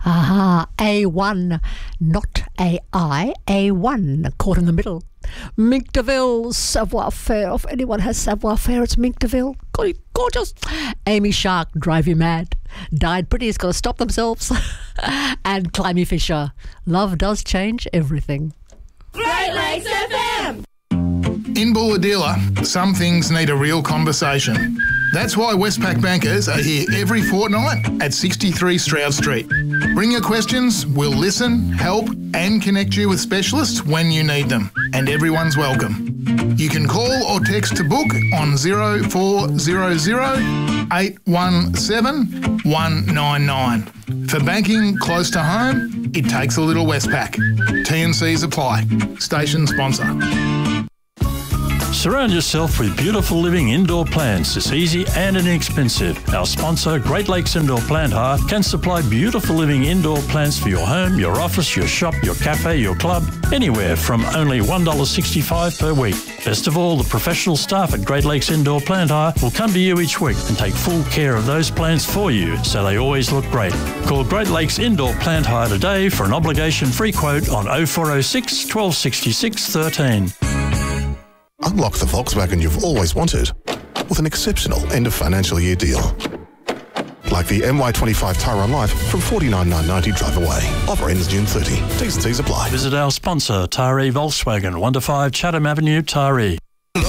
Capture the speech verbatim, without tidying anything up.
Aha, A one, not A I, A one, caught in the middle. Mink DeVille, Savoir Faire. If anyone has Savoir Faire, it's Mink DeVille. God, gorgeous. Amy Shark, Drive You Mad. Died Pretty's Got to Stop Themselves. And Climby Fisher, Love Does Change Everything. Great Lakes F M! In Bulahdelah, some things need a real conversation. That's why Westpac bankers are here every fortnight at sixty-three Stroud Street. Bring your questions, we'll listen, help and connect you with specialists when you need them. And everyone's welcome. You can call or text to book on zero four zero zero, eight one seven, one nine nine. For banking close to home, it takes a little Westpac. T and Cs apply. Station sponsor. Surround yourself with beautiful living indoor plants. It's easy and inexpensive. Our sponsor, Great Lakes Indoor Plant Hire, can supply beautiful living indoor plants for your home, your office, your shop, your cafe, your club, anywhere from only one dollar sixty-five per week. Best of all, the professional staff at Great Lakes Indoor Plant Hire will come to you each week and take full care of those plants for you so they always look great. Call Great Lakes Indoor Plant Hire today for an obligation-free quote on oh four oh six, one two six six, thirteen. Unlock the Volkswagen you've always wanted with an exceptional end-of-financial year deal. Like the M Y twenty-five Tyron Life from forty-nine thousand nine hundred ninety drive away. Offer ends June thirtieth. T's and C's apply. Visit our sponsor, Taree Volkswagen, one to five Chatham Avenue, Taree.